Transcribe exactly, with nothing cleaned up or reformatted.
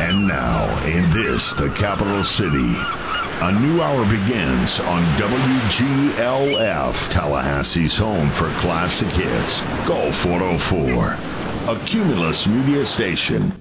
And now, in this, the capital city, a new hour begins on W G L F, Tallahassee's home for classic hits, Golf one oh four, a Cumulus media station.